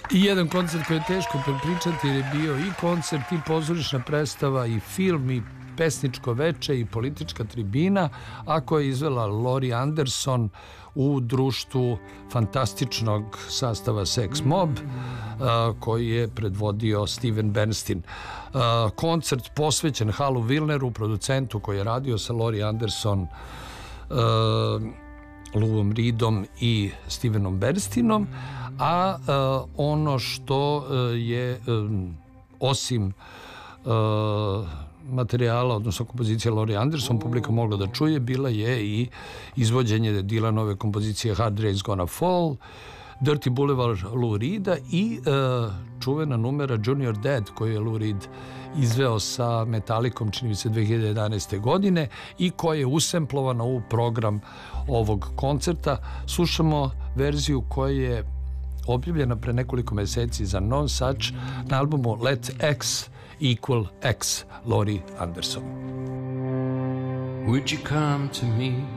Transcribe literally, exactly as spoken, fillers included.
I jedan koncert koji je teško prepričati jer je bio i koncert i pozorišna predstava i film i pesničko veče i politička tribina, a koja je izvela Laurie Anderson u društvu fantastičnog sastava Sex Mob, koji je predvodio Steven Bernstein. Koncert posvećen Halu Wilneru, producentu koji je radio sa Laurie Anderson, Louom Reedom i Stevenom Bernsteinom, a ono što je osim materijala, odnosno kompozicija Laurie Anderson, publika mogla da čuje, bila je i izvođenje Dylanove kompozicije Hard Rain's Gonna Fall, Dirty Boulevard Lou Reeda i uh, čuvena numera Junior Dead koju je Lou Reed izveo sa Metallicom, čini mi se dve hiljade jedanaeste. godine i koja je usemplovana u program ovog koncerta. Slušamo verziju koja je objavljena pre nekoliko meseci za Non Such na albumu Let X Equal X, Laurie Anderson. Would you come to me